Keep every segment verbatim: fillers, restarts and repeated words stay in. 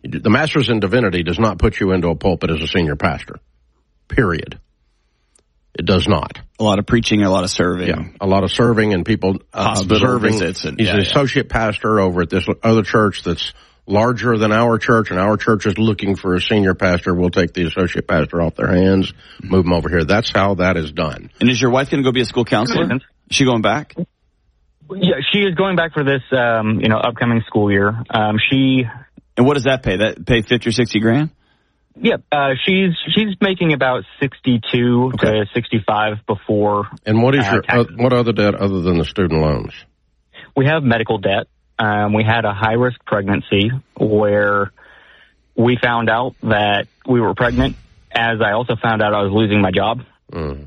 The master's in divinity does not put you into a pulpit as a senior pastor, period. It does not. A lot of preaching, a lot of serving. Yeah, a lot of serving and people uh, observing. Visits and, He's yeah, an yeah. associate pastor over at this other church that's larger than our church, and our church is looking for a senior pastor. We'll take the associate pastor off their hands, move them over here. That's how that is done. And is your wife going to go be a school counselor? Is she going back? Yeah, she is going back for this, um, you know, upcoming school year. Um, she. And what does that pay? That pay fifty or sixty grand? Yep, uh, she's she's making about sixty-two Okay. to sixty-five before. And what is uh, your uh, what other debt other than the student loans? We have medical debt. Um, we had a high risk pregnancy where we found out that we were pregnant, as I also found out I was losing my job. Mm.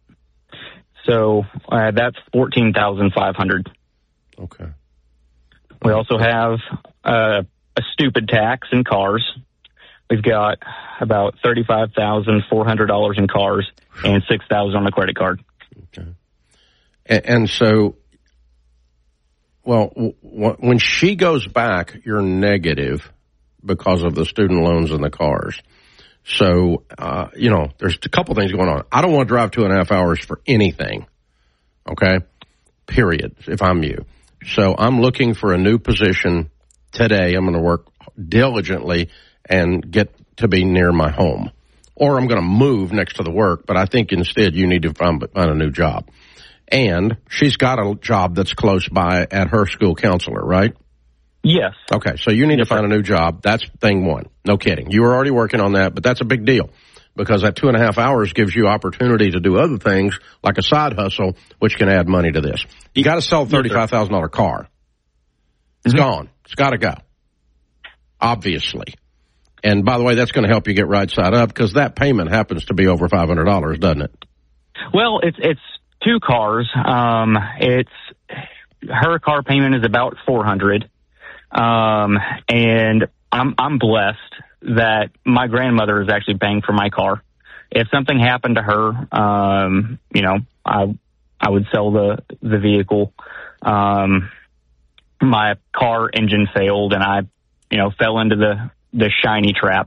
So uh, that's fourteen thousand five hundred. Okay. We also have uh, a stupid tax in cars. We've got about thirty-five thousand four hundred dollars in cars and six thousand dollars on a credit card. Okay. And, and so, well, w- w- when she goes back, you're negative because of the student loans and the cars. So, uh, you know, there's a couple things going on. I don't want to drive two and a half hours for anything. Okay. Period. If I'm you. So I'm looking for a new position today. I'm going to work diligently and get to be near my home, or I'm going to move next to the work. But I think instead you need to find, find a new job. And she's got a job that's close by at her school counselor, right? Yes. Okay, so you need yes, to find sir. a new job. That's thing one. No kidding. You were already working on that, but that's a big deal because that two and a half hours gives you opportunity to do other things like a side hustle, which can add money to this. You got to sell a thirty-five thousand dollars car. It's mm-hmm. gone. It's got to go, obviously. And by the way, that's going to help you get right side up because that payment happens to be over five hundred dollars, doesn't it? Well, it's it's two cars. Um, it's her car payment is about four hundred dollars. Um, and I'm, I'm blessed that my grandmother is actually paying for my car. If something happened to her, um, you know, I, I would sell the, the vehicle. Um, my car engine failed and I, you know, fell into the, the shiny trap.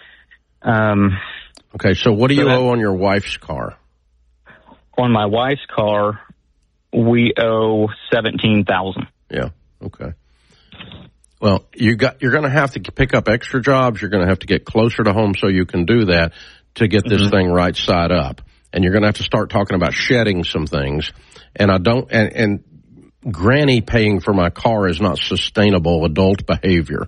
Um, okay. So what do so you that, owe on your wife's car? On my wife's car, we owe seventeen thousand dollars. Yeah. Okay. Well, you got, you're going to have to pick up extra jobs. You're going to have to get closer to home so you can do that to get this mm-hmm. thing right side up. And you're going to have to start talking about shedding some things. And I don't, and, and granny paying for my car is not sustainable adult behavior.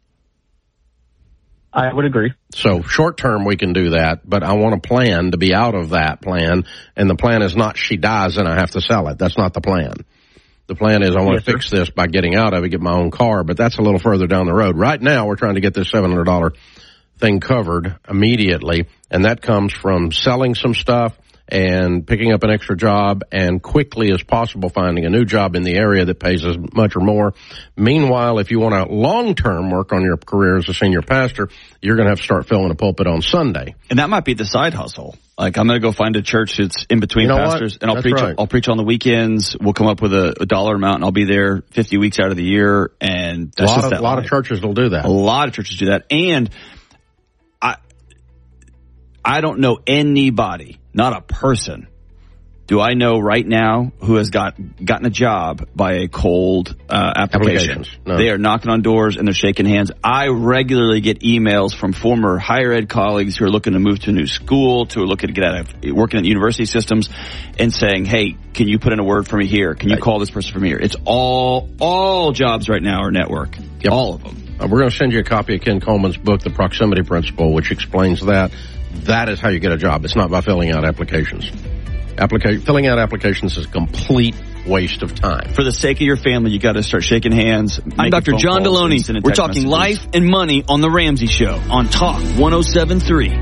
I would agree. So short term we can do that, but I want a plan to be out of that plan. And the plan is not she dies and I have to sell it. That's not the plan. The plan is I want yes, to fix sir. this by getting out of it, get my own car, but that's a little further down the road. Right now, we're trying to get this seven hundred dollars thing covered immediately, and that comes from selling some stuff and picking up an extra job and quickly as possible finding a new job in the area that pays as much or more. Meanwhile, if you want to long-term work on your career as a senior pastor, you're going to have to start filling a pulpit on Sunday. And that might be the side hustle. Like, I'm going to go find a church that's in between you know pastors, what? and I'll That's preach. right. I'll preach on the weekends. We'll come up with a, a dollar amount, and I'll be there fifty weeks out of the year. And that's a lot just of, that a lot life. of churches will do that. A lot of churches do that, and I, I don't know anybody, not a person, do I know right now who has got gotten a job by a cold uh, application. No. They are knocking on doors and they're shaking hands. I regularly get emails from former higher ed colleagues who are looking to move to a new school, to looking to get out of working in university systems, and saying, "Hey, can you put in a word for me here? Can you right. call this person from here?" It's all all jobs right now are network. Yep. All of them. Uh, we're going to send you a copy of Ken Coleman's book, The Proximity Principle, which explains that. That is how you get a job. It's not by filling out applications. Applica- filling out applications is a complete waste of time. For the sake of your family, you got to start shaking hands. I'm Doctor John Deloney. We're talking messages. life and money on The Ramsey Show on Talk one oh seven point three.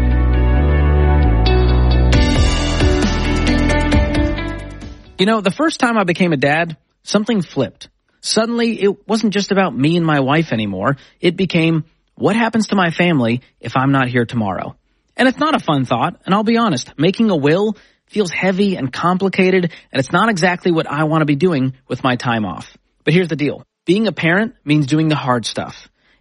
You know, the first time I became a dad, something flipped. Suddenly, it wasn't just about me and my wife anymore. It became, what happens to my family if I'm not here tomorrow? And it's not a fun thought, and I'll be honest, making a will feels heavy and complicated, and it's not exactly what I want to be doing with my time off. But here's the deal. Being a parent means doing the hard stuff.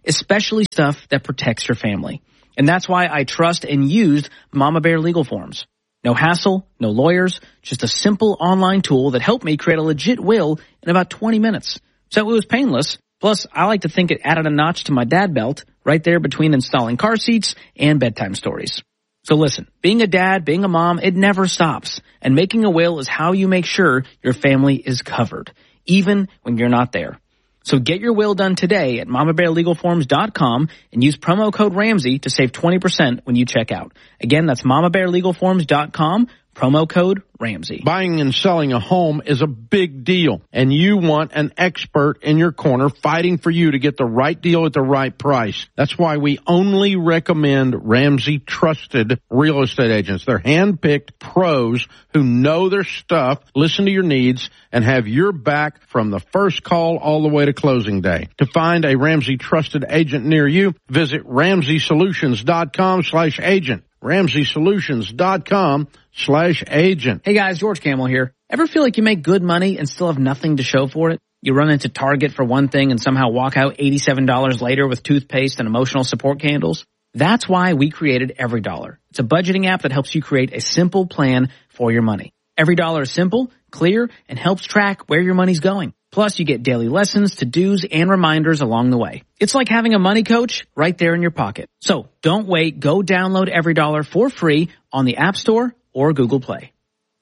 especially stuff that protects your family. And that's why I trust and used Mama Bear Legal Forms. No hassle, no lawyers, just a simple online tool that helped me create a legit will in about twenty minutes. So it was painless. Plus, I like to think it added a notch to my dad belt right there between installing car seats and bedtime stories. So listen, being a dad, being a mom, it never stops. And making a will is how you make sure your family is covered, even when you're not there. So get your will done today at mama bear legal forms dot com and use promo code Ramsey to save twenty percent when you check out. Again, that's mama bear legal forms dot com, promo code Ramsey. Buying and selling a home is a big deal, and you want an expert in your corner fighting for you to get the right deal at the right price. That's why we only recommend Ramsey Trusted Real Estate Agents. They're hand-picked pros who know their stuff, listen to your needs, and have your back from the first call all the way to closing day. To find a Ramsey Trusted Agent near you, visit ramsey solutions dot com slash agent. ramsey solutions dot com slash agent. Hey guys, George Camel here. Ever feel like you make good money and still have nothing to show for it? You run into Target for one thing and somehow walk out eighty-seven dollars later with toothpaste and emotional support candles? That's why we created Every Dollar. It's a budgeting app that helps you create a simple plan for your money. Every Dollar is simple, clear, and helps track where your money's going. Plus, you get daily lessons, to-dos, and reminders along the way. It's like having a money coach right there in your pocket. So don't wait. Go download Every Dollar for free on the App Store or Google Play.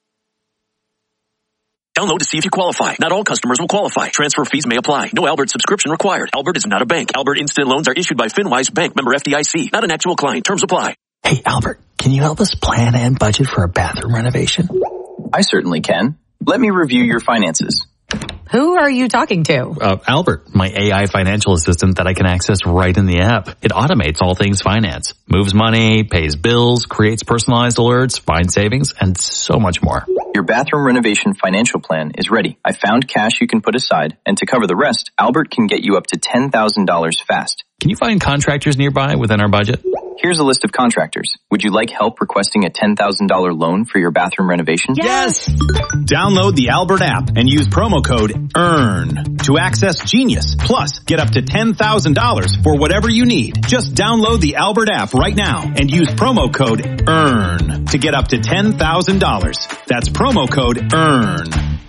Download to see if you qualify. Not all customers will qualify. Transfer fees may apply. No Albert subscription required. Albert is not a bank. Albert Instant Loans are issued by FinWise Bank, member F D I C. Not an actual client. Terms apply. Hey, Albert, can you help us plan and budget for a bathroom renovation? I certainly can. Let me review your finances. Who are you talking to? Uh, Albert, my A I financial assistant that I can access right in the app. It automates all things finance, moves money, pays bills, creates personalized alerts, finds savings, and so much more. Your bathroom renovation financial plan is ready. I found cash you can put aside, and to cover the rest, Albert can get you up to ten thousand dollars fast. Can you find contractors nearby within our budget? Here's a list of contractors. Would you like help requesting a ten thousand dollars loan for your bathroom renovation? Yes! Download the Albert app and use promo code EARN to access Genius. Plus, get up to ten thousand dollars for whatever you need. Just download the Albert app right now and use promo code EARN to get up to ten thousand dollars. That's promo code EARN.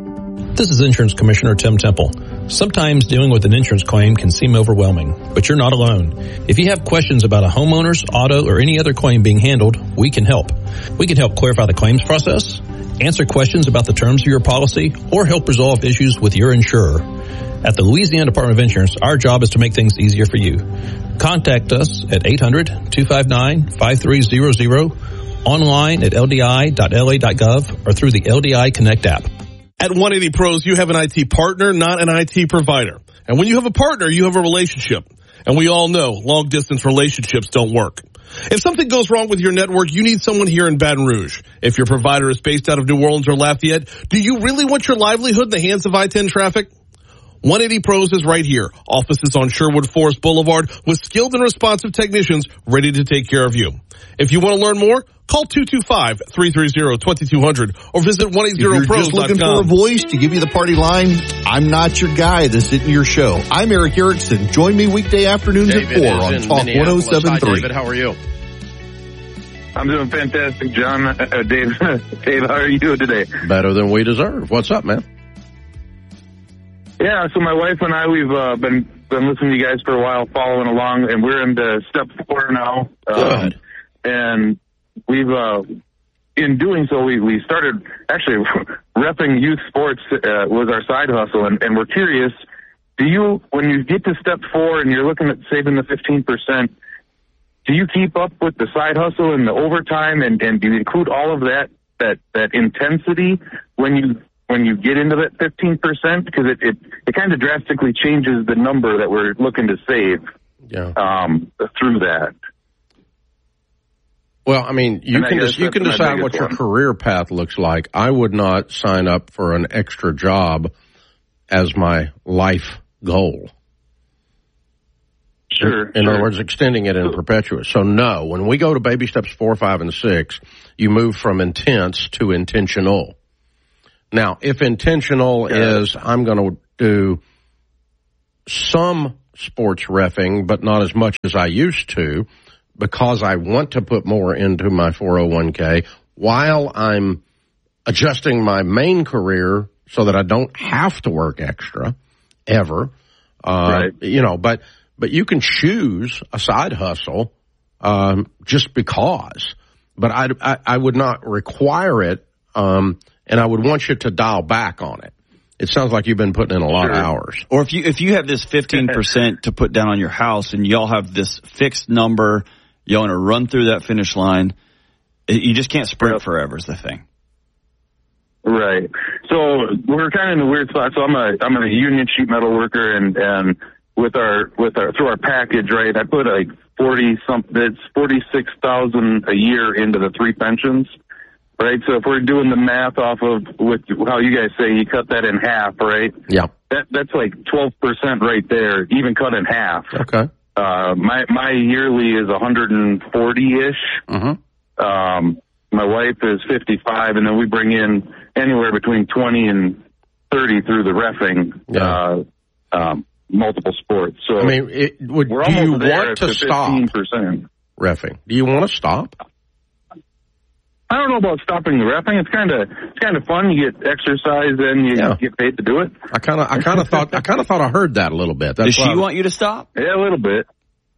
This is Insurance Commissioner Tim Temple. Sometimes dealing with an insurance claim can seem overwhelming, but you're not alone. If you have questions about a homeowner's, auto, or any other claim being handled, we can help. We can help clarify the claims process, answer questions about the terms of your policy, or help resolve issues with your insurer. At the Louisiana Department of Insurance, our job is to make things easier for you. Contact us at eight hundred, two five nine, five three zero zero, online at l d i dot l a dot gov, or through the L D I Connect app. At one eighty Pros, you have an I T partner, not an I T provider. And when you have a partner, you have a relationship. And we all know long-distance relationships don't work. If something goes wrong with your network, you need someone here in Baton Rouge. If your provider is based out of New Orleans or Lafayette, do you really want your livelihood in the hands of I ten traffic? one eighty Pros is right here. Offices on Sherwood Forest Boulevard with skilled and responsive technicians ready to take care of you. If you want to learn more, call two two five, three three zero, two two zero zero or visit one eighty pros dot com. If you're just looking for a voice to give you the party line, I'm not your guy. This isn't your show. I'm Eric Erickson. Join me weekday afternoons David at four on Talk one oh seven point three. David, how are you? I'm doing fantastic, John. Uh, Dave, Dave, how are you doing today? Better than we deserve. What's up, man? Yeah, so my wife and I, we've uh, been been listening to you guys for a while, following along, and we're into step four now. Good. Um, and we've, uh, in doing so, we, we started actually repping youth sports uh, was our side hustle, and, and we're curious, do you, when you get to step four and you're looking at saving the fifteen percent, do you keep up with the side hustle and the overtime, and, and do you include all of that, that, that intensity when you when you get into that fifteen percent? Because it, it, it kind of drastically changes the number that we're looking to save yeah. um, through that. Well, I mean, you and can guess you can decide what your one. career path looks like. I would not sign up for an extra job as my life goal. Sure. In, in sure. other words, extending it in perpetuous. So no, when we go to baby steps four, five, and six, you move from intense to intentional. Now, if intentional yeah. is I'm going to do some sports reffing, but not as much as I used to because I want to put more into my four oh one k while I'm adjusting my main career so that I don't have to work extra ever. Uh, right. You know, but, but you can choose a side hustle, um, just because, but I, I, I would not require it. Um, and I would want you to dial back on it. It sounds like you've been putting in a lot sure. of hours. Or if you, if you have this fifteen percent to put down on your house and y'all have this fixed number, you want to run through that finish line, you just can't sprint yep. forever is the thing. Right. So we're kind of in a weird spot. So I'm a I'm a union sheet metal worker, and and with our with our through our package, right? I put like forty something. It's forty six thousand a year into the three pensions, right? So if we're doing the math off of with how you guys say you cut that in half, right? Yeah. That that's like twelve percent right there, even cut in half. Okay. Uh, my my yearly is one hundred forty ish. Mm-hmm. Um, my wife is fifty-five, and then we bring in anywhere between twenty and thirty through the reffing, yeah. uh, um, multiple sports. So I mean, it, would, we're do you almost there want to to stop fifteen percent reffing? Do you want to stop? I don't know about stopping the reffing. It's kind of it's kind of fun. You get exercise, and you Yeah. get paid to do it. I kind of I kind of thought I kind of thought I heard that a little bit. That's Does she why- want you to stop? Yeah, a little bit.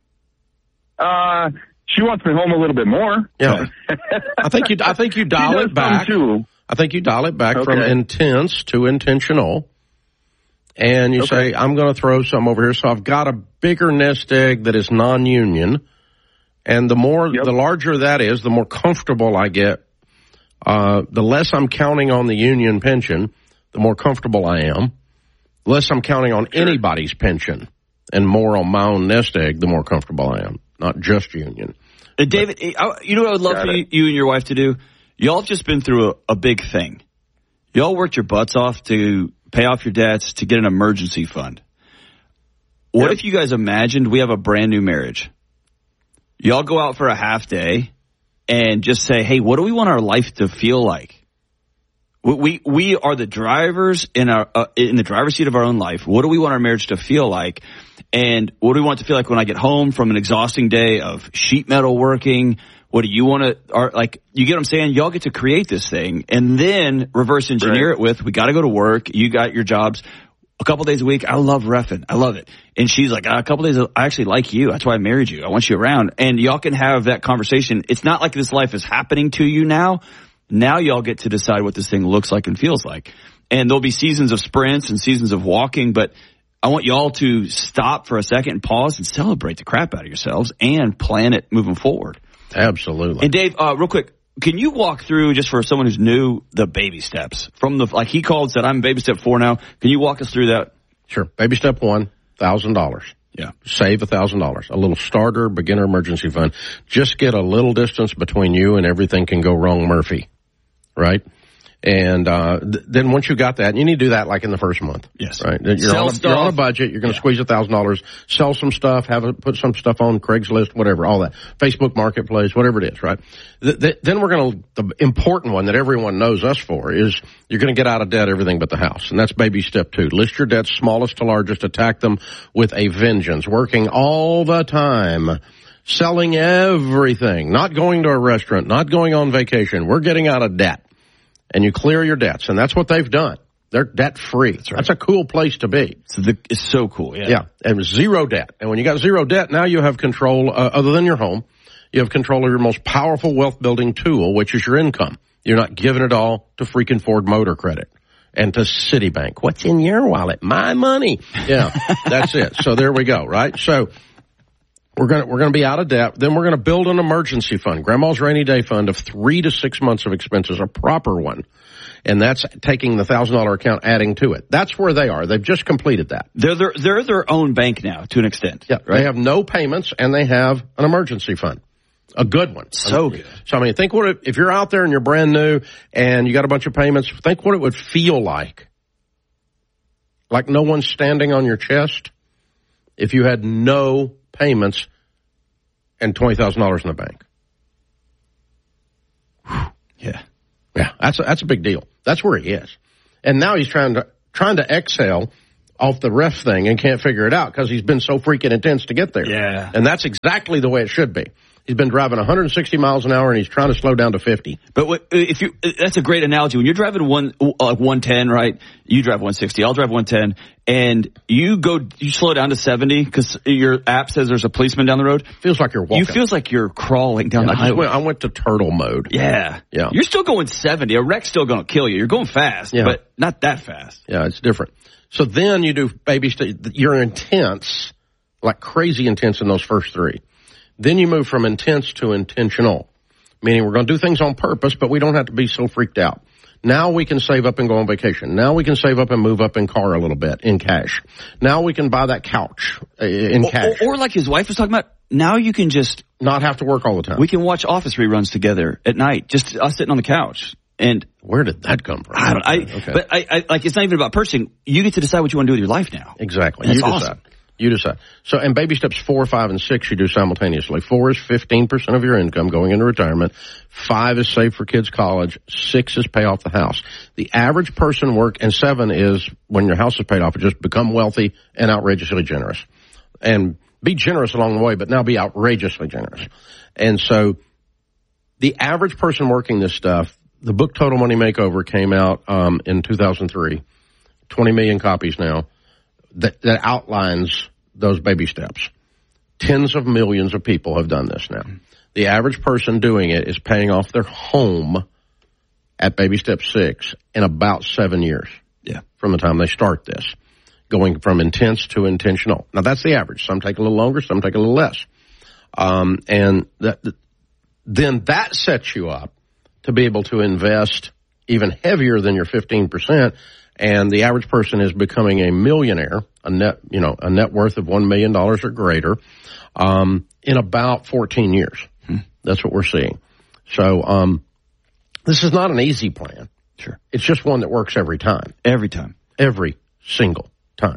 Uh, she wants me home a little bit more. Yeah. I think you I think you dial She does it back. some too. I think you dial it back Okay. from intense to intentional. And you Okay. say, I'm going to throw some over here. So I've got a bigger nest egg that is non-union. And the more, Yep. the larger that is, the more comfortable I get. Uh, the less I'm counting on the union pension, the more comfortable I am. The less I'm counting on Sure. anybody's pension and more on my own nest egg, the more comfortable I am. Not just union. Uh, David, I, you know what I would love Got for you, it. you and your wife to do? Y'all have just been through a, a big thing. Y'all worked your butts off to pay off your debts, to get an emergency fund. What Yep. if you guys imagined we have a brand new marriage? Y'all go out for a half day and just say, hey, what do we want our life to feel like? We we, we are the drivers in our uh, in the driver's seat of our own life. What do we want our marriage to feel like? And what do we want it to feel like when I get home from an exhausting day of sheet metal working? What do you want to, are, like, you get what I'm saying? Y'all get to create this thing and then reverse engineer Right. it with, we got to go to work. You got your jobs a couple days a week. I love reffing. I love it. And she's like, a couple days, I actually like you. That's why I married you. I want you around. And y'all can have that conversation. It's not like this life is happening to you now. Now y'all get to decide what this thing looks like and feels like. And there'll be seasons of sprints and seasons of walking, but I want y'all to stop for a second and pause and celebrate the crap out of yourselves and plan it moving forward. Absolutely. And Dave, uh, real quick, can you walk through, just for someone who's new, the baby steps from the, like he called, said, I'm baby step four now. Can you walk us through that? Sure. Baby step one, one thousand dollars. Yeah. Save one thousand dollars. A little starter beginner emergency fund. Just get a little distance between you and everything can go wrong Murphy. Right? And uh th- then once you got that, and you need to do that like in the first month. Yes. Right? You're, Sell on a, stuff. you're on a budget. You're going to Yeah. squeeze one thousand dollars, sell some stuff, have a, put some stuff on Craigslist, whatever, all that. Facebook Marketplace, whatever it is, right? Th- th- then we're going to, the important one that everyone knows us for is you're going to get out of debt everything but the house. And that's baby step two. List your debts smallest to largest, attack them with a vengeance, working all the time. Selling everything, not going to a restaurant, not going on vacation. We're getting out of debt. And you clear your debts. And that's what they've done. They're debt free. That's, right. That's a cool place to be. So the, it's so cool. Yeah. Yeah. And zero debt. And when you got zero debt, now you have control, uh, other than your home, you have control of your most powerful wealth building tool, which is your income. You're not giving it all to freaking Ford Motor Credit and to Citibank. What's in your wallet? My money. Yeah. That's it. So there we go. Right. So, We're going to, we're going to be out of debt. Then we're going to build an emergency fund, Grandma's rainy day fund of three to six months of expenses, a proper one. And that's taking the thousand dollar account, adding to it. That's where they are. They've just completed that. They're their, they're their own bank now to an extent. Yeah. Right? They have no payments and they have an emergency fund. A good one. So I mean, good. So I mean, think what it, if you're out there and you're brand new and you got a bunch of payments, think what it would feel like. Like no one's standing on your chest if you had no payments and twenty thousand dollars in the bank. Yeah. Yeah, that's a, that's a big deal. That's where he is. And now he's trying to, trying to exhale off the ref thing and can't figure it out because he's been so freaking intense to get there. Yeah. And that's exactly the way it should be. He's been driving one hundred sixty miles an hour and he's trying to slow down to fifty. But what, if you, that's a great analogy. When you're driving one, uh, one ten, right? You drive one sixty. I'll drive one ten and you go, you slow down to seventy because your app says there's a policeman down the road. Feels like you're walking. You feels like you're crawling down yeah, the I highway. Went, I went to turtle mode. Yeah. Yeah. You're still going seventy. A wreck's still going to kill you. You're going fast, yeah. but not that fast. Yeah, it's different. So then you do baby st- you're intense, like crazy intense in those first three. Then you move from intense to intentional, meaning we're going to do things on purpose, but we don't have to be so freaked out. Now we can save up and go on vacation. Now we can save up and move up in car a little bit in cash. Now we can buy that couch in or, cash. Or, or like his wife was talking about, now you can just not have to work all the time. We can watch Office reruns together at night, just us sitting on the couch. And where did that come from? I don't. I. Okay. But I, I. Like, it's not even about purchasing. You get to decide what you want to do with your life now. Exactly. That's you decide. awesome. You decide. So, and baby steps four, five, and six you do simultaneously. Four is fifteen percent of your income going into retirement. Five is save for kids' college. Six is pay off the house. The average person work, and seven is when your house is paid off, just become wealthy and outrageously generous. And be generous along the way, but now be outrageously generous. And so the average person working this stuff, the book Total Money Makeover came out um, in two thousand three, twenty million copies now, that, that outlines those baby steps. Tens of millions of people have done this now. The average person doing it is paying off their home at baby step six in about seven years. Yeah. From the time they start this, going from intense to intentional. Now that's the average. Some take a little longer, some take a little less. Um, and that, then that sets you up to be able to invest even heavier than your fifteen percent. And the average person is becoming a millionaire, a net, you know, a net worth of one million dollars or greater, um, in about fourteen years. Hmm. That's what we're seeing. So, um, this is not an easy plan. Sure. It's just one that works every time. Every time. Every single time.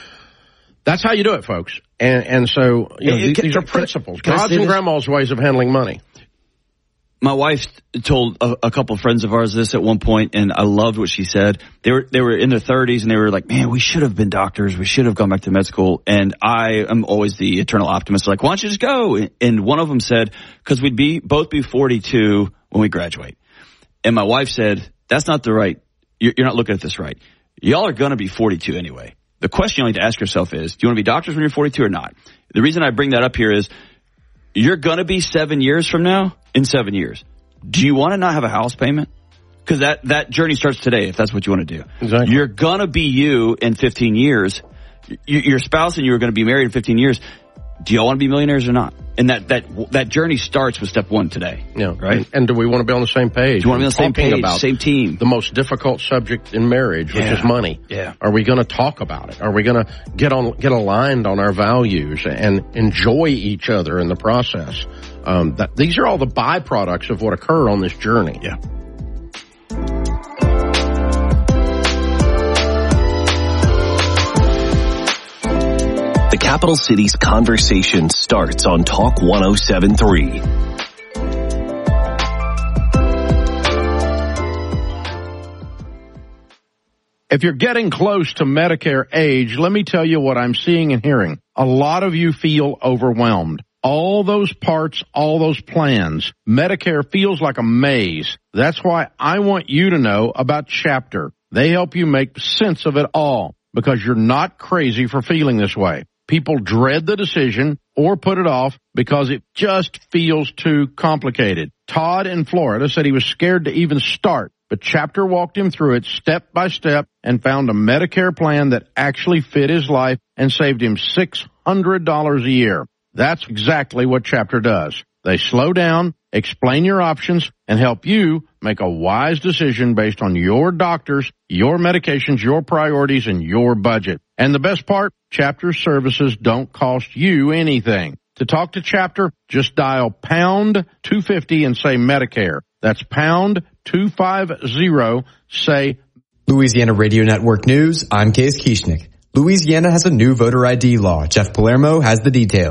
That's how you do it, folks. And, and so, you know, Hey, these, can, these are can, principles. Can God's and grandma's ways of handling money. My wife told a, a couple of friends of ours this at one point, and I loved what she said. They were they were in their thirties, and they were like, "Man, we should have been doctors. We should have gone back to med school." And I am always the eternal optimist. Like, why don't you just go? And one of them said, "Because we'd be both be forty-two when we graduate." And my wife said, "That's not the right. You're, you're not looking at this right. Y'all are going to be forty-two anyway. The question you need to ask yourself is, do you want to be doctors when you're forty-two or not?" The reason I bring that up here is, you're going to be seven years from now. In seven years, do you want to not have a house payment? Because that, that journey starts today, if that's what you want to do. Exactly. You're going to be you in fifteen years. You, your spouse and you are going to be married in fifteen years. Do y'all want to be millionaires or not? And that, that, that journey starts with step one today. Yeah. Right. And, and do we want to be on the same page? Do you want to be on the same page, about same team? The most difficult subject in marriage, which Yeah. is money. Yeah. Are we going to talk about it? Are we going to get on, get aligned on our values and enjoy each other in the process? Um, that, these are all the byproducts of what occur on this journey. Yeah. The capital city's conversation starts on Talk one oh seven point three. If you're getting close to Medicare age, let me tell you what I'm seeing and hearing. A lot of you feel overwhelmed. All those parts, all those plans. Medicare feels like a maze. That's why I want you to know about Chapter. They help you make sense of it all because you're not crazy for feeling this way. People dread the decision or put it off because it just feels too complicated. Todd in Florida said he was scared to even start, but Chapter walked him through it step by step and found a Medicare plan that actually fit his life and saved him six hundred dollars a year. That's exactly what Chapter does. They slow down, explain your options, and help you make a wise decision based on your doctors, your medications, your priorities, and your budget. And the best part, Chapter services don't cost you anything. To talk to Chapter, just dial pound two fifty and say Medicare. That's pound two fifty, say Louisiana Radio Network News, I'm Case Kieschnick. Louisiana has a new voter I D law. Jeff Palermo has the details.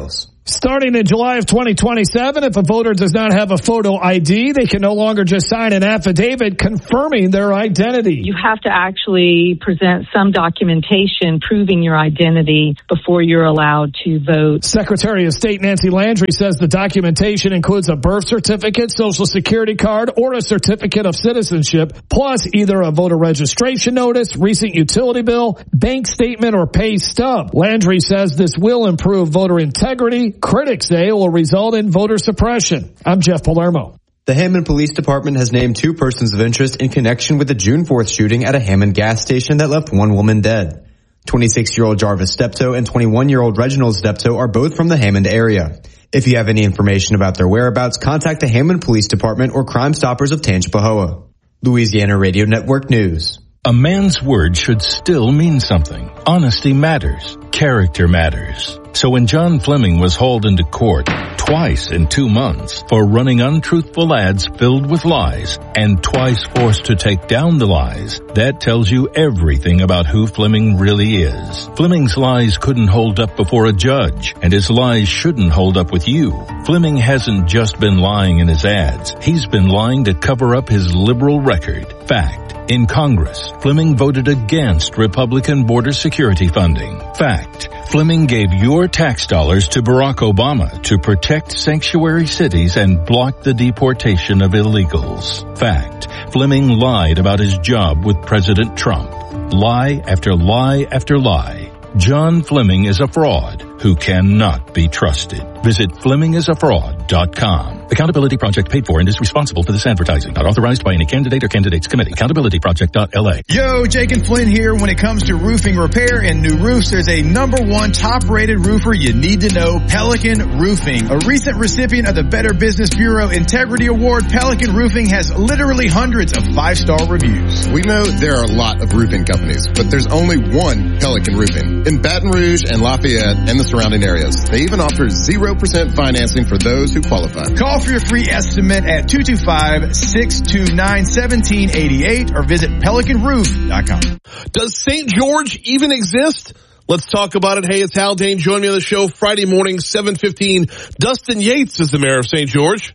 Starting in July of twenty twenty-seven, if a voter does not have a photo I D, they can no longer just sign an affidavit confirming their identity. You have to actually present some documentation proving your identity before you're allowed to vote. Secretary of State Nancy Landry says the documentation includes a birth certificate, social security card, or a certificate of citizenship, plus either a voter registration notice, recent utility bill, bank statement, or pay stub. Landry says this will improve voter integrity. Critics say it will result in voter suppression. I'm Jeff Palermo. The Hammond Police Department has named two persons of interest in connection with the June fourth shooting at a Hammond gas station that left one woman dead. twenty-six-year-old Jarvis Steptoe and twenty-one-year-old Reginald Steptoe are both from the Hammond area. If you have any information about their whereabouts, contact the Hammond Police Department or Crime Stoppers of Tangipahoa. Louisiana Radio Network News. A man's word should still mean something. Honesty matters. Character matters. So when John Fleming was hauled into court twice in two months for running untruthful ads filled with lies and twice forced to take down the lies, that tells you everything about who Fleming really is. Fleming's lies couldn't hold up before a judge, and his lies shouldn't hold up with you. Fleming hasn't just been lying in his ads. He's been lying to cover up his liberal record. Fact. In Congress, Fleming voted against Republican border security funding. Fact. Fleming gave your tax dollars to Barack Obama to protect sanctuary cities and block the deportation of illegals. Fact. Fleming lied about his job with President Trump. Lie after lie after lie. John Fleming is a fraud who cannot be trusted. Visit Fleming is a fraud dot com. Accountability Project paid for and is responsible for this advertising. Not authorized by any candidate or candidates committee. Accountability Project dot L A. Yo, Jake and Flynn here. When it comes to roofing repair and new roofs, there's a number one top-rated roofer you need to know, Pelican Roofing. A recent recipient of the Better Business Bureau Integrity Award, Pelican Roofing has literally hundreds of five-star reviews. We know there are a lot of roofing companies, but there's only one Pelican Roofing in Baton Rouge and Lafayette and the surrounding areas. They even offer zero percent financing for those who qualify. Call for your free estimate at two two five, six two nine, one seven eight eight or visit pelican roof dot com. Does Saint George even exist? Let's talk about it. Hey, it's Hal Dane. Join me on the show Friday morning, seven fifteen. Dustin Yates is the mayor of Saint George.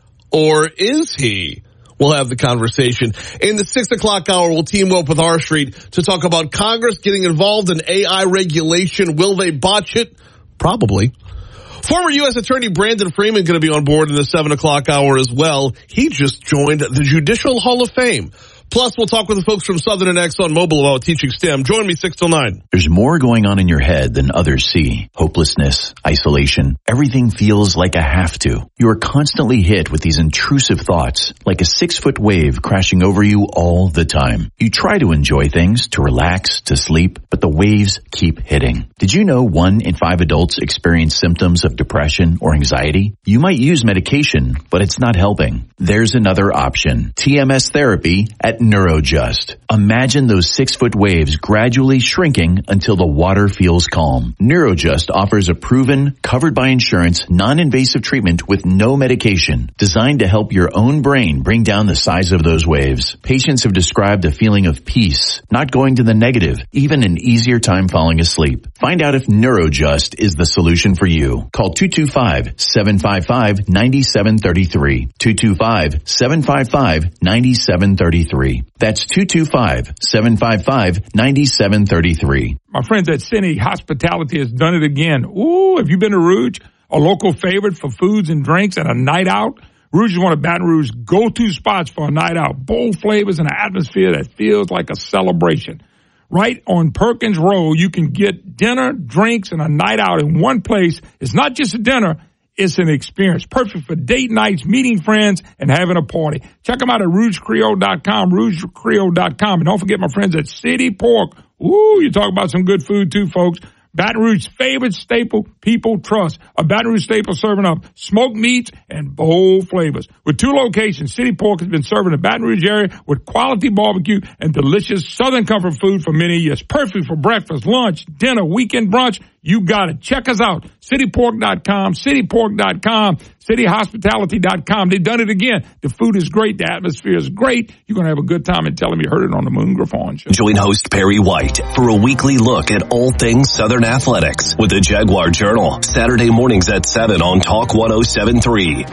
Or is he? We'll have the conversation. In the six o'clock hour, we'll team up with R Street to talk about Congress getting involved in A I regulation. Will they botch it? Probably. Former U S Attorney Brandon Freeman going to be on board in the seven o'clock hour as well. He just joined the Judicial Hall of Fame. Plus, we'll talk with the folks from Southern and ExxonMobil about teaching STEM. Join me six till nine. There's more going on in your head than others see. Hopelessness, isolation. Everything feels like a have to. You are constantly hit with these intrusive thoughts, like a six-foot wave crashing over you all the time. You try to enjoy things, to relax, to sleep, but the waves keep hitting. Did you know one in five adults experience symptoms of depression or anxiety? You might use medication, but it's not helping. There's another option. T M S therapy at Neurojust. Imagine those six-foot waves gradually shrinking until the water feels calm. Neurojust offers a proven, covered by insurance, non-invasive treatment with no medication, designed to help your own brain bring down the size of those waves. Patients have described a feeling of peace, not going to the negative, even an easier time falling asleep. Find out if Neurojust is the solution for you. Call two two five, seven five five, nine seven three three. two two five, seven five five, nine seven three three. That's two two five, seven five five, nine seven three three. My friends at Cine Hospitality has done it again. Ooh, have you been to Rouge? A local favorite for foods and drinks and a night out? Rouge is one of Baton Rouge's go-to spots for a night out. Bold flavors and an atmosphere that feels like a celebration. Right on Perkins Road, you can get dinner, drinks, and a night out in one place. It's not just a dinner. It's an experience perfect for date nights, meeting friends, and having a party. Check them out at rouge creole dot com, rouge creole dot com. And don't forget my friends at City Pork. Ooh, you talk about some good food too, folks. Baton Rouge's favorite staple people trust. A Baton Rouge staple serving up smoked meats and bold flavors. With two locations, City Pork has been serving the Baton Rouge area with quality barbecue and delicious Southern comfort food for many years. Perfect for breakfast, lunch, dinner, weekend brunch. You got it. Check us out. city pork dot com, city pork dot com, city hospitality dot com. They've done it again. The food is great. The atmosphere is great. You're going to have a good time and tell them you heard it on the Moon Griffon Show. Join host Perry White for a weekly look at all things Southern athletics with the Jaguar Journal. Saturday mornings at seven on Talk one oh seven point three.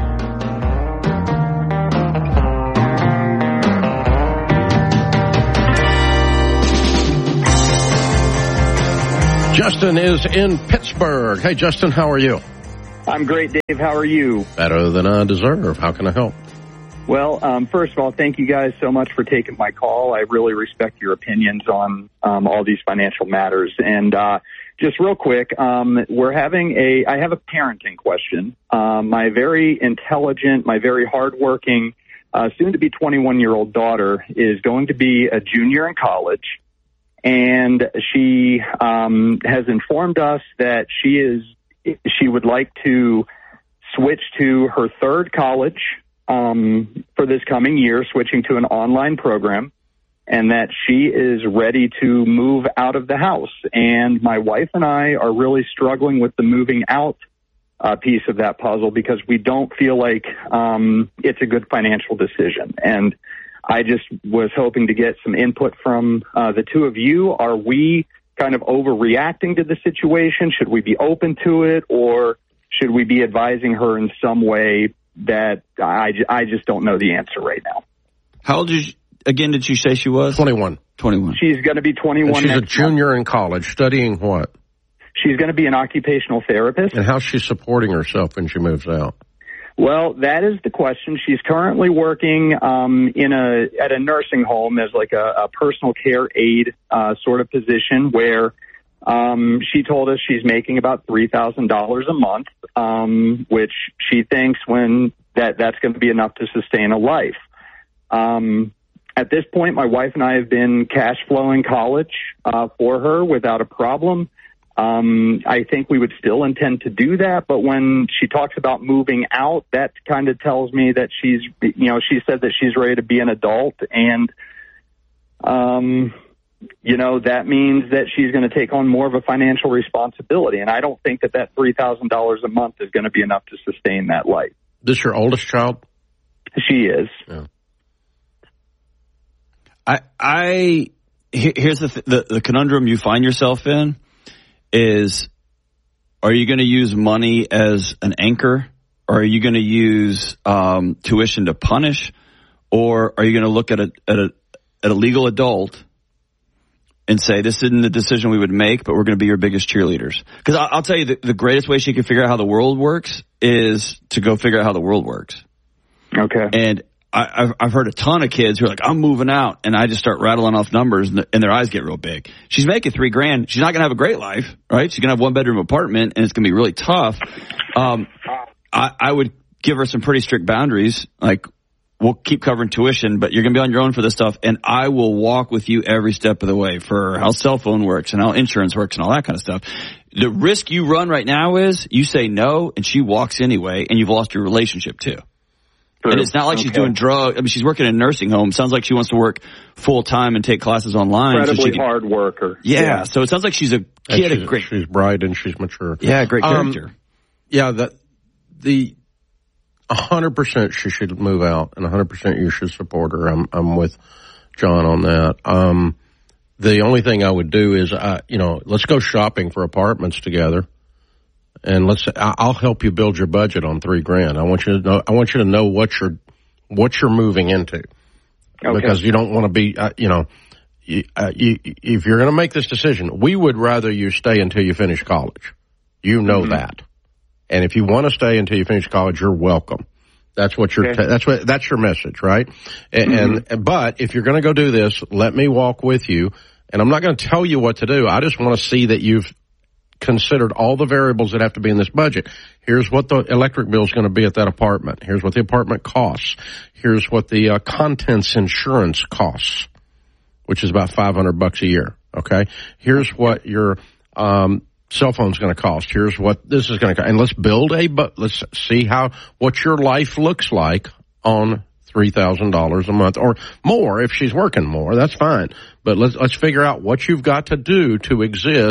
Justin is in Pittsburgh. Hey, Justin, how are you? I'm great, Dave. How are you? Better than I deserve. How can I help? Well, um, first of all, thank you guys so much for taking my call. I really respect your opinions on um, all these financial matters. And uh, just real quick, um, we're having a, I have a parenting question. Um, my very intelligent, my very hardworking, uh, soon-to-be twenty-one-year-old daughter is going to be a junior in college. And she um, has informed us that she is she would like to switch to her third college um, for this coming year, switching to an online program, and that she is ready to move out of the house. And my wife and I are really struggling with the moving out uh, piece of that puzzle because we don't feel like um, it's a good financial decision. And I just was hoping to get some input from uh, the two of you. Are we kind of overreacting to the situation? Should we be open to it, or should we be advising her in some way that I, I just don't know the answer right now? How old is, again, did you say she was? twenty-one. twenty-one. She's going to be twenty-one. And she's next a junior month. in college. Studying what? She's going to be an occupational therapist. And how's she supporting herself when she moves out? Well, that is the question. She's currently working um, in a at a nursing home as like a, a personal care aide uh, sort of position where um, she told us she's making about three thousand dollars a month, um, which she thinks when that that's going to be enough to sustain a life. Um, at this point, my wife and I have been cash flowing college uh, for her without a problem. Um, I think we would still intend to do that, but when she talks about moving out, that kind of tells me that she's, you know, she said that she's ready to be an adult, and, um, you know, that means that she's going to take on more of a financial responsibility, and I don't think that that three thousand dollars a month is going to be enough to sustain that life. This your oldest child? She is. Yeah. I, I, here's the, th- the, the conundrum you find yourself in. Is, are you going to use money as an anchor, or are you going to use um, tuition to punish, or are you going to look at a, at a at a legal adult and say, this isn't the decision we would make, but we're going to be your biggest cheerleaders? Because I'll, I'll tell you, the, the greatest way she can figure out how the world works is to go figure out how the world works. Okay. And I, I've, I've heard a ton of kids who are like, I'm moving out, and I just start rattling off numbers, and, the, and their eyes get real big. She's making three grand. She's not going to have a great life, right? She's going to have one bedroom apartment, and it's going to be really tough. Um, I, I would give her some pretty strict boundaries, like, we'll keep covering tuition, but you're going to be on your own for this stuff, and I will walk with you every step of the way for how cell phone works and how insurance works and all that kind of stuff. The risk you run right now is you say no, and she walks anyway, and you've lost your relationship too. And it's not like okay. she's doing drugs. I mean, she's working in a nursing home. Sounds like she wants to work full time and take classes online. Incredibly so she can, hard worker. Yeah, yeah. So it sounds like she's a kid. She's, a great. She's bright and she's mature. Yeah, great character. Um, yeah, the the a hundred percent she should move out, and a hundred percent you should support her. I'm I'm with John on that. Um, the only thing I would do is, uh, you know, let's go shopping for apartments together. And let's. I'll help you build your budget on three grand. I want you to know. I want you to know what you're, what you're moving into, okay. Because you don't want to be. Uh, you know, you, uh, you, if you're going to make this decision, we would rather you stay until you finish college. You know mm-hmm. that, and if you want to stay until you finish college, you're welcome. That's what your. Okay. That's what. That's your message, right? And, mm-hmm. and but if you're going to go do this, let me walk with you. And I'm not going to tell you what to do. I just want to see that you've considered all the variables that have to be in this budget. Here's what the electric bill is going to be at that apartment. Here's what the apartment costs. Here's what the uh, contents insurance costs, which is about five hundred bucks a year. Okay. Here's what your um, cell phone's going to cost. Here's what this is going to cost. And let's build a, but let's see how, what your life looks like on three thousand dollars a month or more. If she's working more, that's fine. But let's, let's figure out what you've got to do to exist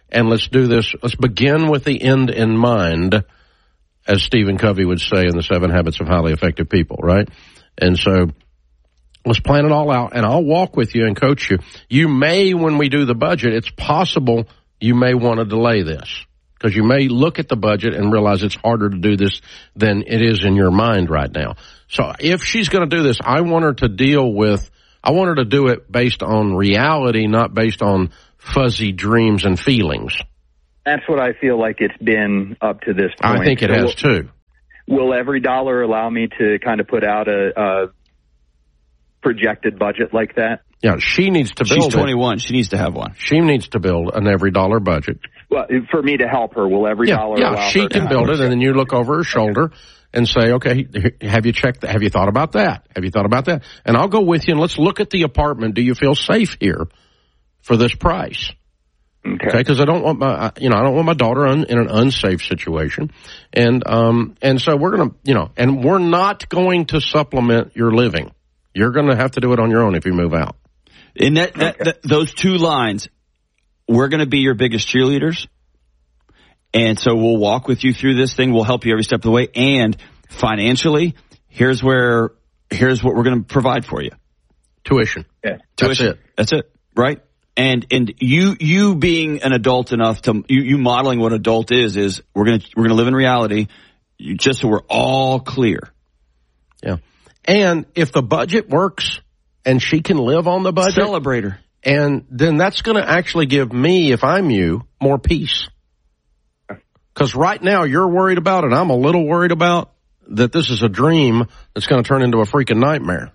and let's do this. Let's begin with the end in mind, as Stephen Covey would say in the Seven Habits of Highly Effective People, right? And so let's plan it all out, and I'll walk with you and coach you. You may, when we do the budget, it's possible you may want to delay this, because you may look at the budget and realize it's harder to do this than it is in your mind right now. So if she's going to do this, I want her to deal with, I want her to do it based on reality, not based on fuzzy dreams and feelings. That's what I feel like it's been up to this point. I think it so has will, too. Will every dollar allow me to kind of put out a, a projected budget like that? Yeah, she needs to build. She's twenty-one. It. She needs to have one. She needs to build an every dollar budget. Well, for me to help her, will every yeah, dollar yeah, allow she her can to build have it, and then you look over her shoulder and say, okay, have you checked that? Have you thought about that? Have you thought about that? And I'll go with you, and let's look at the apartment. Do you feel safe here for this price? Okay, because I don't want my, you know, I don't want my daughter un, in an unsafe situation, and um, and so we're gonna, you know, and we're not going to supplement your living. You're going to have to do it on your own if you move out. In that, that, that those two lines, we're going to be your biggest cheerleaders, and so we'll walk with you through this thing. We'll help you every step of the way, and financially, here's where here's what we're going to provide for you: tuition. Yeah, tuition. That's it. That's it. Right. And and you you being an adult enough to you, you modeling what adult is is we're gonna we're gonna live in reality, you, just so we're all clear. Yeah, and if the budget works and she can live on the budget, celebrate her, and then that's going to actually give me, if I'm you, more peace. Because right now you're worried about it, I'm a little worried about that. This is a dream that's going to turn into a freaking nightmare.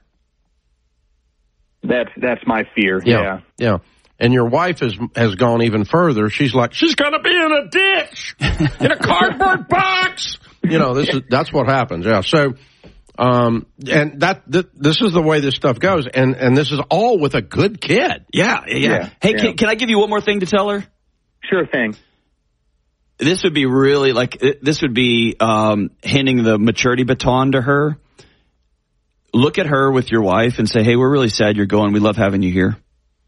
That's that's my fear. Yeah, yeah. yeah. And your wife has has gone even further. She's like, she's going to be in a ditch, in a cardboard box. You know, this is that's what happens. Yeah. So, um, and that th- this is the way this stuff goes, and and this is all with a good kid. Yeah, yeah. yeah. Hey, yeah. Can, can I give you one more thing to tell her? Sure thing. This would be really like this would be um, handing the maturity baton to her. Look at her with your wife and say, "Hey, we're really sad you're going. We love having you here."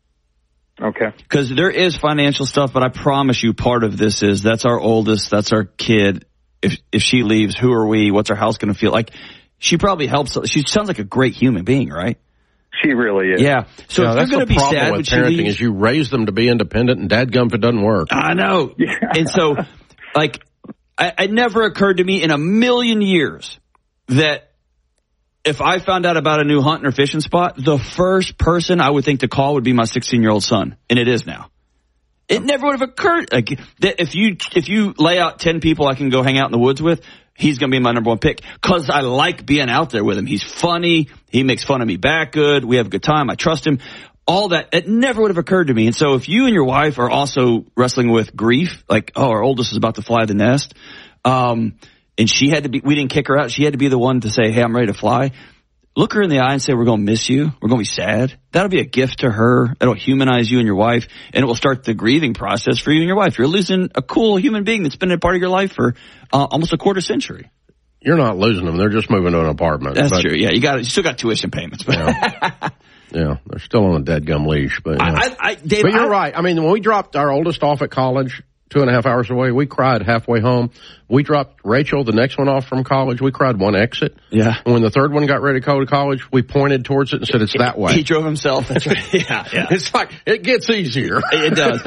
Okay. Because there is financial stuff, but I promise you part of this is that's our oldest, that's our kid. If if she leaves, who are we? What's our house going to feel like? She probably helps. She sounds like a great human being, right? She really is. Yeah. So yeah, if you're going to be sad with parenting is you raise them to be independent, and dadgum if it doesn't work. I know. Yeah. And so, like, I, it never occurred to me in a million years that if I found out about a new hunting or fishing spot, the first person I would think to call would be my sixteen-year-old son, and it is now. It never would have occurred. Like, that if you if you lay out ten people I can go hang out in the woods with, he's going to be my number one pick because I like being out there with him. He's funny. He makes fun of me back good. We have a good time. I trust him. All that, it never would have occurred to me. And so if you and your wife are also wrestling with grief, like, oh, our oldest is about to fly the nest, um, and she had to be, we didn't kick her out. She had to be the one to say, hey, I'm ready to fly. Look her in the eye and say, we're going to miss you. We're going to be sad. That'll be a gift to her. It'll humanize you and your wife, and it will start the grieving process for you and your wife. You're losing a cool human being that's been a part of your life for uh, almost a quarter century. You're not losing them. They're just moving to an apartment. That's but, true. Yeah, you got you still got tuition payments. But yeah. yeah, they're still on a dadgum leash. But, yeah. I, I, Dave, but you're I, right. I mean, when we dropped our oldest off at college, two and a half hours away, we cried halfway home. We dropped Rachel, the next one off from college. We cried one exit. Yeah. And when the third one got ready to go to college, we pointed towards it and said, it's that way. He drove himself. That's right. Yeah, yeah. It's like, it gets easier. It does.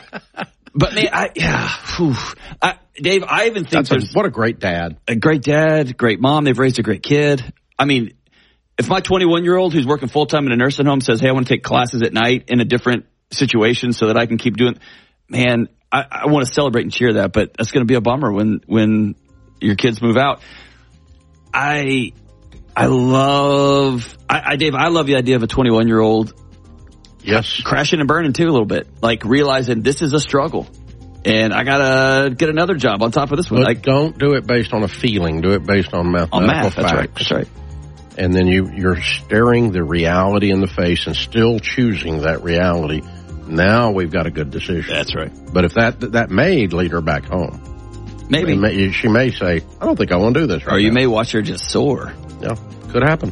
But man, I, yeah, whew. I, Dave, I even think That's a, what a great dad. A great dad, great mom. They've raised a great kid. I mean, if my twenty-one-year-old who's working full-time in a nursing home says, hey, I want to take classes at night in a different situation so that I can keep doing, man, I, I want to celebrate and cheer that, but that's going to be a bummer when, when your kids move out. I, I love, I, I, Dave, I love the idea of a twenty-one-year-old Yes. crashing and burning too a little bit, like realizing this is a struggle and I gotta get another job on top of this one. But like, don't do it based on a feeling. Do it based on mathematical on math, facts. That's right. That's right. And then you, you're staring the reality in the face and still choosing that reality. Now we've got a good decision. That's right. But if that, that may lead her back home. Maybe. May, she may say, I don't think I want to do this right Or you now. may watch her just soar. Yeah, could happen.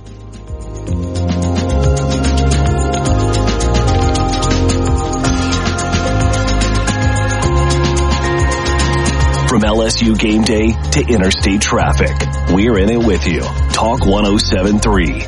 L S U game day to interstate traffic. We're in it with you. Talk one oh seven point three.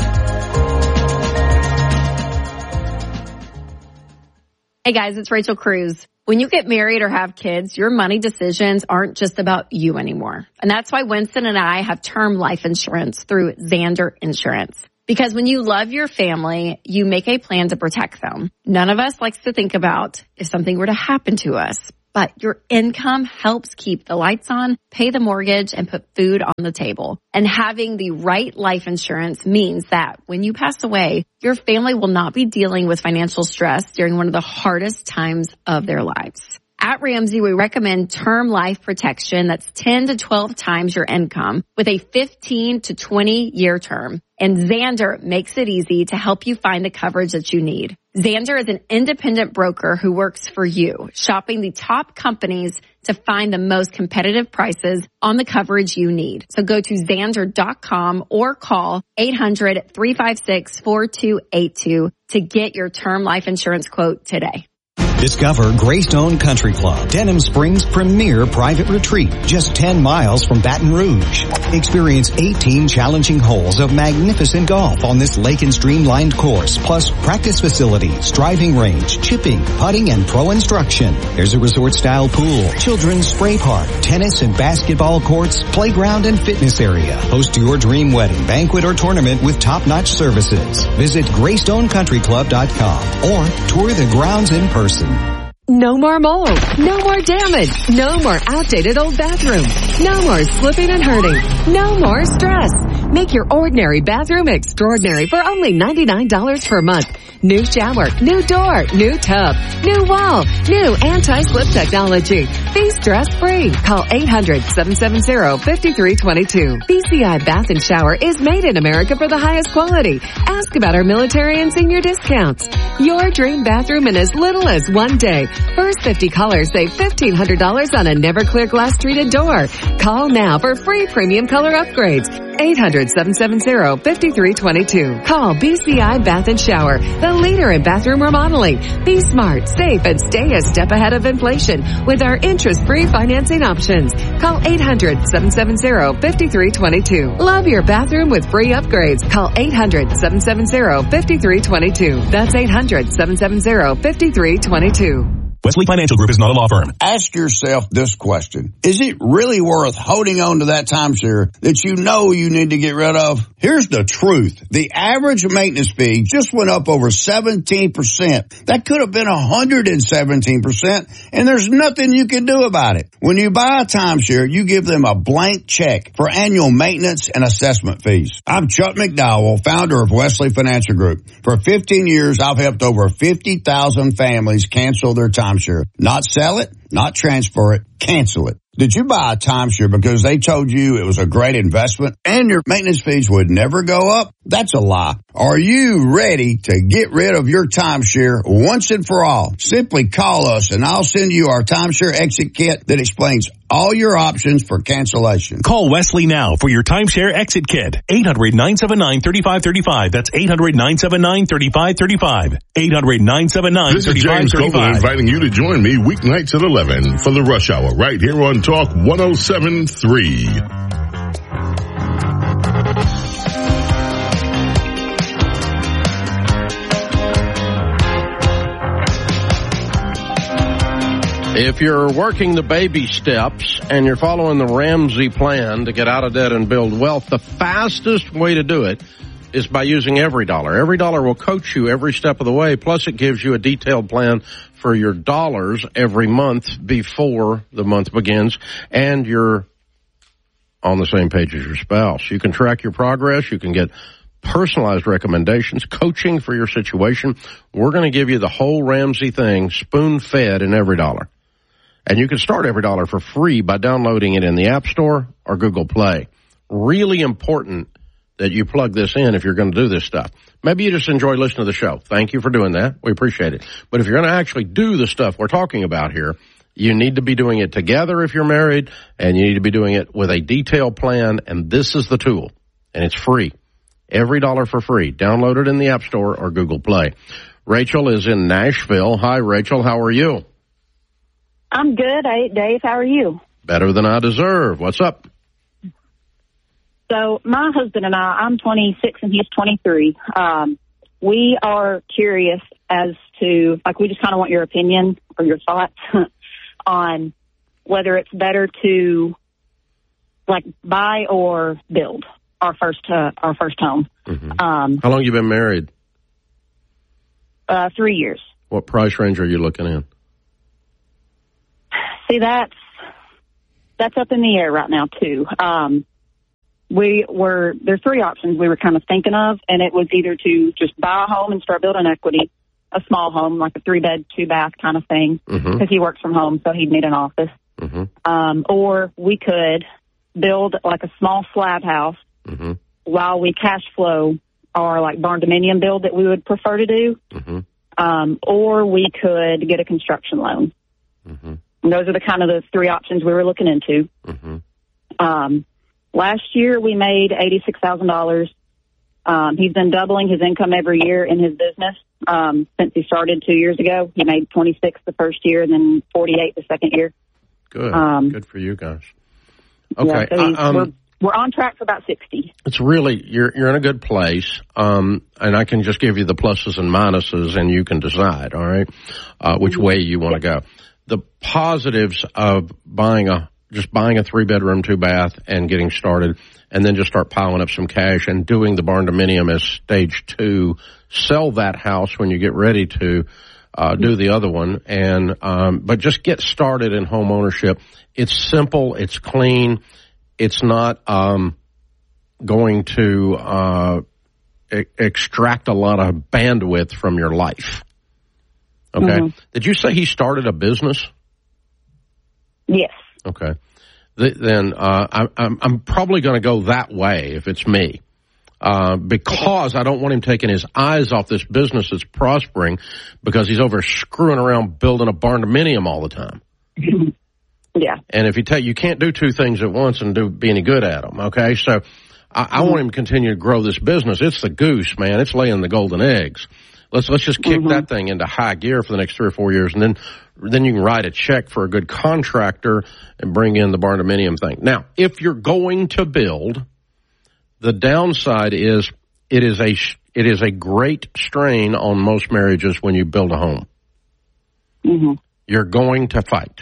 Hey guys, it's Rachel Cruz. When you get married or have kids, your money decisions aren't just about you anymore. And that's why Winston and I have term life insurance through Zander Insurance. Because when you love your family, you make a plan to protect them. None of us likes to think about if something were to happen to us. But your income helps keep the lights on, pay the mortgage, and put food on the table. And having the right life insurance means that when you pass away, your family will not be dealing with financial stress during one of the hardest times of their lives. At Ramsey, we recommend term life protection that's ten to twelve times your income with a fifteen to twenty year term. And Zander makes it easy to help you find the coverage that you need. Zander is an independent broker who works for you, shopping the top companies to find the most competitive prices on the coverage you need. So go to Zander dot com or call eight hundred, three five six, four two eight two to get your term life insurance quote today. Discover Greystone Country Club, Denham Springs' premier private retreat, just ten miles from Baton Rouge. Experience eighteen challenging holes of magnificent golf on this lake and streamlined course, plus practice facilities, driving range, chipping, putting, and pro instruction. There's a resort-style pool, children's spray park, tennis and basketball courts, playground and fitness area. Host your dream wedding, banquet, or tournament with top-notch services. Visit Greystone Country Club dot com or tour the grounds in person. No more mold. No more damage. No more outdated old bathroom. No more slipping and hurting. No more stress. Make your ordinary bathroom extraordinary for only ninety-nine dollars per month. New shower, new door, new tub, new wall, new anti-slip technology. Be stress-free. Call eight hundred, seven seven zero, five three two two. B C I Bath and Shower is made in America for the highest quality. Ask about our military and senior discounts. Your dream bathroom in as little as one day. First fifty callers save fifteen hundred dollars on a never clear glass treated door. Call now for free premium color upgrades. eight hundred, seven seven zero, five three two two. Call B C I Bath and Shower, the leader in bathroom remodeling. Be smart, safe, and stay a step ahead of inflation with our interest-free financing options. Call eight hundred, seven seven zero, five three two two. Love your bathroom with free upgrades. Call eight hundred, seven seven zero, five three two two. That's eight hundred, seven seven zero, five three two two. Wesley Financial Group is not a law firm. Ask yourself this question. Is it really worth holding on to that timeshare that you know you need to get rid of? Here's the truth. The average maintenance fee just went up over seventeen percent. That could have been one hundred seventeen percent, and there's nothing you can do about it. When you buy a timeshare, you give them a blank check for annual maintenance and assessment fees. I'm Chuck McDowell, founder of Wesley Financial Group. For fifteen years, I've helped over fifty thousand families cancel their timeshare. Not sell it, not transfer it, cancel it. Did you buy a timeshare because they told you it was a great investment and your maintenance fees would never go up? That's a lie. Are you ready to get rid of your timeshare once and for all? Simply call us and I'll send you our timeshare exit kit that explains all your options for cancellation. Call Wesley now for your timeshare exit kit. eight hundred, nine seven nine, three five three five. That's eight hundred, nine seven nine, three five three five. eight hundred, nine seven nine, three five three five. This is James Copeland inviting you to join me weeknights at eleven for the Rush Hour right here on Talk one oh seven point three. If you're working the baby steps and you're following the Ramsey plan to get out of debt and build wealth, the fastest way to do it is by using Every Dollar. Every Dollar will coach you every step of the way, plus it gives you a detailed plan for your dollars every month before the month begins, and you're on the same page as your spouse. You can track your progress. You can get personalized recommendations, coaching for your situation. We're going to give you the whole Ramsey thing spoon-fed in Every Dollar. And you can start Every Dollar for free by downloading it in the App Store or Google Play. Really important that you plug this in if you're going to do this stuff. Maybe you just enjoy listening to the show. Thank you for doing that. We appreciate it. But if you're going to actually do the stuff we're talking about here, you need to be doing it together if you're married, and you need to be doing it with a detailed plan, and this is the tool, and it's free. Every Dollar for free. Download it in the App Store or Google Play. Rachel is in Nashville. Hi, Rachel. How are you? I'm good. Hey, Dave, how are you? Better Than I Deserve. What's up? So my husband and I, I'm twenty-six and he's twenty-three. Um, we are curious as to, like, we just kind of want your opinion or your thoughts on whether it's better to, like, buy or build our first uh, our first home. Mm-hmm. Um, How long you been married? uh, three years. What price range are you looking in? See, that's that's up in the air right now too. Um, we were there's three options we were kind of thinking of, and it was either to just buy a home and start building equity, a small home like a three bed, two bath kind of thing, because Mhm. he works from home, so he'd need an office. Mm-hmm. Um, or we could build like a small slab house Mm-hmm. while we cash flow our like barn dominium build that we would prefer to do. Mm-hmm. Um, or we could get a construction loan. Mm-hmm. And those are the kind of the three options we were looking into. Mm-hmm. Um, last year we made eighty-six thousand dollars. Um, he's been doubling his income every year in his business um, since he started two years ago. He made twenty-six the first year and then forty-eight the second year. Good. Um, Good for you guys. Yeah, Okay. so he's- uh, um, we're, we're on track for about sixty. It's really, you're you're in a good place, um, and I can just give you the pluses and minuses, and you can decide, all right, uh, which way you want to go. The positives of buying a, just buying a three-bedroom, two-bath and getting started, and then just start piling up some cash and doing the barn dominium as stage two, sell that house when you get ready to uh, do the other one, and um, but just get started in home ownership. It's simple, it's clean. It's not um, going to uh, e- extract a lot of bandwidth from your life. Okay. Mm-hmm. Did you say he started a business? Yes. Okay. Th- then uh, I, I'm, I'm probably going to go that way if it's me. Uh, because I don't want him taking his eyes off this business that's prospering because he's over screwing around building a barn dominium all the time. Yeah. And if you take, you can't do two things at once and do be any good at them. Okay, so I, I want him to continue to grow this business. It's the goose, man. It's laying the golden eggs. Let's let's just kick Mm-hmm. that thing into high gear for the next three or four years, and then then you can write a check for a good contractor and bring in the barn dominium thing. Now, if you're going to build, the downside is it is a it is a great strain on most marriages when you build a home. Mm-hmm. You're going to fight.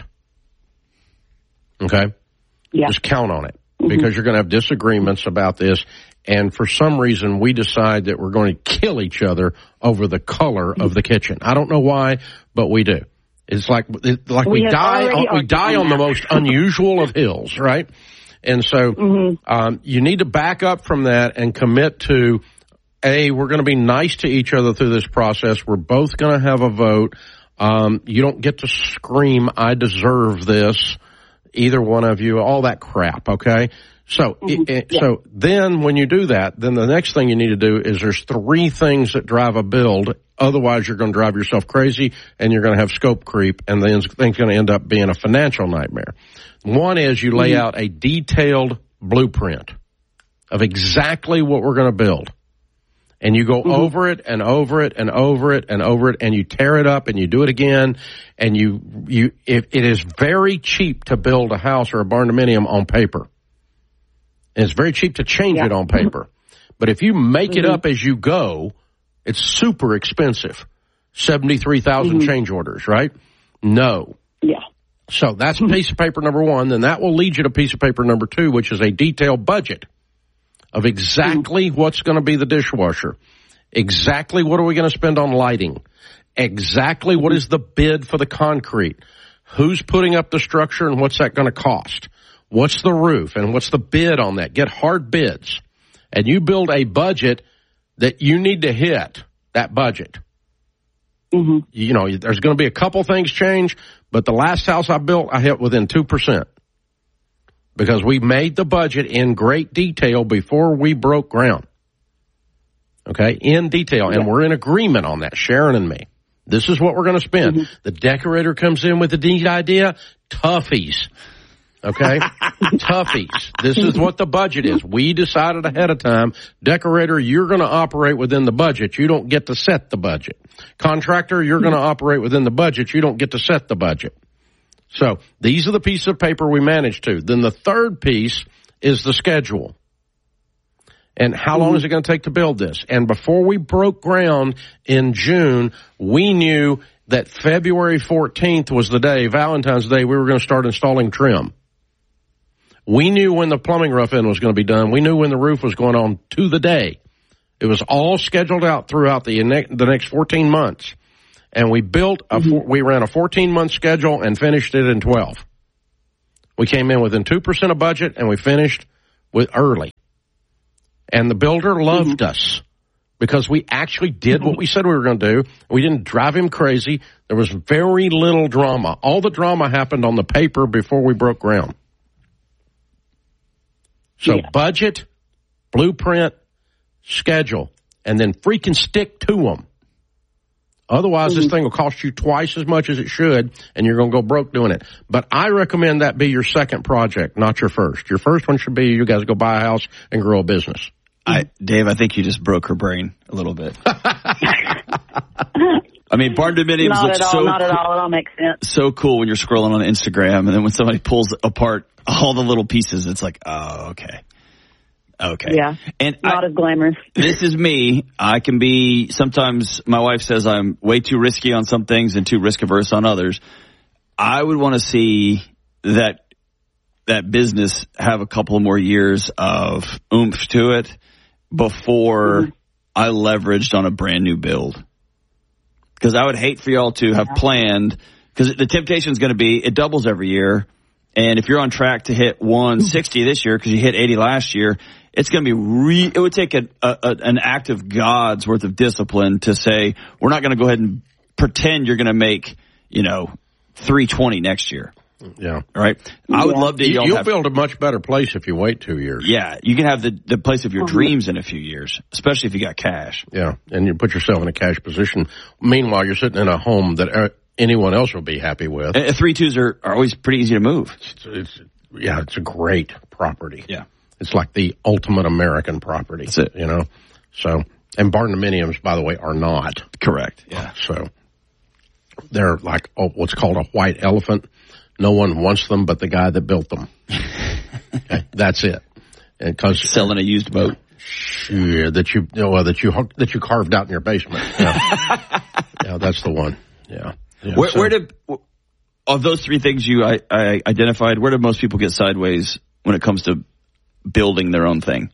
Okay? Yeah. Just count on it Mm-hmm. because you're going to have disagreements about this. And for some reason, we decide that we're going to kill each other over the color of the kitchen. I don't know why, but we do. It's like it, like we, We have die already on, we die on the argued most unusual of hills, right? And so Mm-hmm. um, you need to back up from that and commit to, A, we're going to be nice to each other through this process. We're both going to have a vote. Um, you don't get to scream, I deserve this, either one of you, all that crap, okay? So, Mm-hmm. it, Yeah. so then when you do that, then the next thing you need to do is there's three things that drive a build. Otherwise, you're going to drive yourself crazy and you're going to have scope creep, and then it's going to end up being a financial nightmare. One is you lay Mm-hmm. out a detailed blueprint of exactly what we're going to build. And you go Mm-hmm. over it and over it and over it and over it, and you tear it up and you do it again. And you, you, it, it is very cheap to build a house or a barn dominium on paper. And it's very cheap to change Yeah. it on paper. But if you make Mm-hmm. it up as you go, it's super expensive. seventy-three thousand Mm-hmm. change orders, right? No. Yeah. So that's piece of paper number one. Then that will lead you to piece of paper number two, which is a detailed budget of exactly what's going to be the dishwasher, exactly what are we going to spend on lighting, exactly what is the bid for the concrete, who's putting up the structure and what's that going to cost, what's the roof and what's the bid on that. Get hard bids, and you build a budget that you need to hit that budget. Mm-hmm. You know, there's going to be a couple things change, but the last house I built, I hit within two percent. Because we made the budget in great detail before we broke ground. Okay, in detail. And Yeah. we're in agreement on that, Sharon and me. This is what we're going to spend. Mm-hmm. The decorator comes in with a neat idea. Toughies. Okay? Toughies. This is what the budget is. We decided ahead of time. Decorator, you're going to operate within the budget. You don't get to set the budget. Contractor, you're going to operate within the budget. You don't get to set the budget. So these are the pieces of paper we managed to. Then the third piece is the schedule. And how long is it going to take to build this? And before we broke ground in June, we knew that February fourteenth was the day, Valentine's Day, we were going to start installing trim. We knew when the plumbing rough-in was going to be done. We knew when the roof was going on to the day. It was all scheduled out throughout the the next fourteen months. And we built, a mm-hmm. we ran a fourteen-month schedule and finished it in twelve. We came in within two percent of budget, and we finished with early. And the builder loved mm-hmm. us because we actually did what we said we were going to do. We didn't drive him crazy. There was very little drama. All the drama happened on the paper before we broke ground. So yeah. budget, blueprint, schedule, and then freaking stick to them. Otherwise, mm-hmm. this thing will cost you twice as much as it should, and you're going to go broke doing it. But I recommend that be your second project, not your first. Your first one should be you guys go buy a house and grow a business. I, Dave, I think you just broke her brain a little bit. I mean, barn dominiums not look at all, so not cool, at all. It all makes sense. So cool when you're scrolling on Instagram, and then when somebody pulls apart all the little pieces, it's like, oh, okay. Okay. Yeah. And not I, as glamorous. This is me. I can be, sometimes my wife says I'm way too risky on some things and too risk averse on others. I would want to see that, that business have a couple more years of oomph to it before mm-hmm. I leveraged on a brand new build. Because I would hate for y'all to have planned, because the temptation is going to be it doubles every year. And if you're on track to hit one sixty this year because you hit eighty last year, it's going to be re- it would take a, a, a, an act of God's worth of discipline to say, we're not going to go ahead and pretend you're going to make, you know, three twenty next year. Yeah. Right. Yeah. I would love to. You'll have, build a much better place if you wait two years. Yeah. You can have the, the place of your dreams in a few years, especially if you got cash. Yeah. And you put yourself in a cash position. Meanwhile, you're sitting in a home that anyone else will be happy with. And three twos are, are always pretty easy to move. It's, it's, yeah. It's a great property. Yeah. It's like the ultimate American property. That's it. You know? So, and barn dominiums, by the way, are not. Correct. Yeah. So they're like oh, what's called a white elephant. No one wants them but the guy that built them. Okay, that's it. And cause selling a used boat. Yeah, that you, you know, that you that you carved out in your basement. Yeah, yeah that's the one. Yeah. yeah where, so. where did of those three things you I, I identified? Where do most people get sideways when it comes to building their own thing?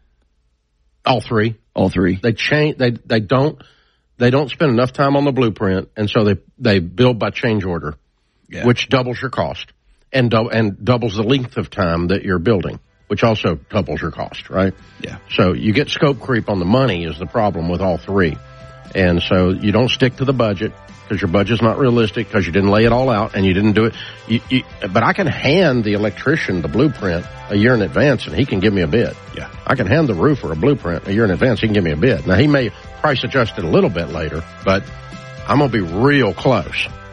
All three. All three. They change. They they don't they don't spend enough time on the blueprint, and so they they build by change order. Yeah. Which doubles your cost and do- and doubles the length of time that you're building, which also doubles your cost, right? Yeah. So you get scope creep on the money is the problem with all three. And so you don't stick to the budget because your budget's not realistic because you didn't lay it all out and you didn't do it. You, you, but I can hand the electrician the blueprint a year in advance and he can give me a bid. Yeah. I can hand the roofer a blueprint a year in advance. He can give me a bid. Now he may price adjust it a little bit later, but I'm going to be real close.